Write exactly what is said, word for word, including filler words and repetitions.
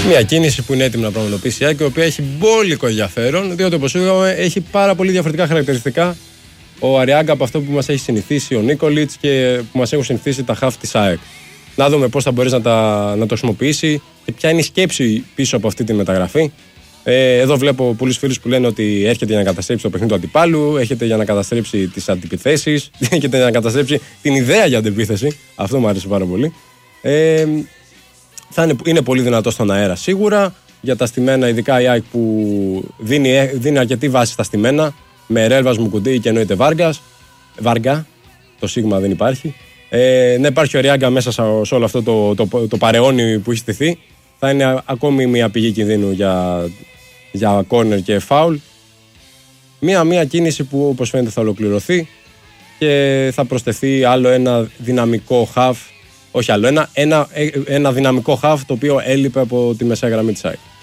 Μια κίνηση που είναι έτοιμη να πραγματοποιήσει η ΑΕΚ, η οποία έχει μπόλικο ενδιαφέρον, διότι όπως είπαμε έχει πάρα πολύ διαφορετικά χαρακτηριστικά ο Αριάγκα από αυτό που μας έχει συνηθίσει ο Νίκολιτς και που μας έχουν συνηθίσει τα χαφ της ΑΕΚ. Να δούμε πώς θα μπορείς να, τα, να το χρησιμοποιήσει και ποια είναι η σκέψη πίσω από αυτή τη μεταγραφή. Ε, εδώ βλέπω πολλούς φίλους που λένε ότι έρχεται για να καταστρέψει το παιχνίδι του αντιπάλου, έρχεται για να καταστρέψει τις αντιπιθέσεις, έρχεται για να καταστρέψει την ιδέα για αντιπίθεση. Αυτό μου άρεσε πάρα πολύ. Ε, θα είναι, είναι πολύ δυνατό στον αέρα σίγουρα. Για τα στημένα, ειδικά η ΑΕΚ που δίνει, δίνει αρκετή βάση στα στημένα, με Ρέλβας, Μουκουντή και εννοείται Βάργας. Βάργα, το σίγμα δεν υπάρχει. Ε, να υπάρχει ο Αριάγκα μέσα σε όλο αυτό το, το, το, το παρεώνι που έχει στηθεί. Θα είναι ακόμη μια πηγή κινδύνου για, για κόρνερ και φάουλ. Μία, μία κίνηση που όπως φαίνεται θα ολοκληρωθεί και θα προσθεθεί άλλο ένα δυναμικό χαφ. Όχι άλλο, ένα, ένα, ένα δυναμικό χαφ το οποίο έλειπε από τη μεσαία γραμμή της ΑΕΚ.